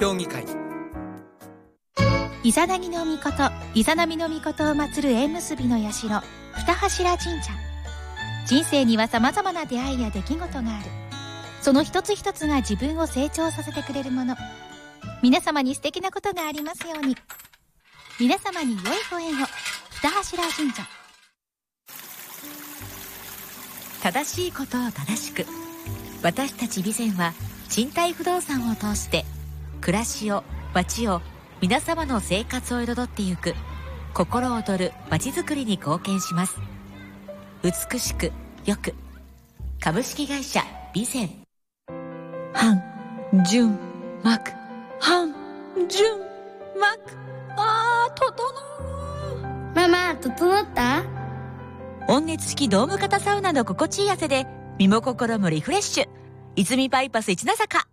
評議会。 イザナギの御事、イザナミの御事を祀る縁結びの社、二柱神社。人生には様々な出会いや出来事がある。その一つ一つが自分を成長させてくれるもの。皆様に素敵なことがありますように。皆様に良いご縁を。二柱神社。正しいことを正しく。私たち備前は賃貸不動産を通して暮らしを、街を、皆様の生活を彩ってゆく心躍る街づくりに貢献します。美しくよく、株式会社備前。半純幕、半純幕。整う。 ママ、整った？ 温熱式ドーム型サウナの心地いい汗で身も心もリフレッシュ。泉バイパス一の坂。